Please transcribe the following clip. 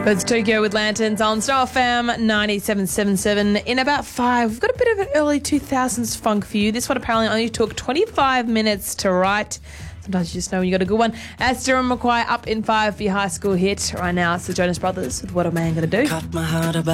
It's Tokyo with Lanterns on Star FM 97.77. In about 5, we've got a bit of an early 2000s funk for you. This one apparently only took 25 minutes to write. Sometimes you just know when you got a good one. As Jerome McQuire up in 5 for your high school hit. Right now, it's the Jonas Brothers with What a Man Gonna Do. Cut my heart about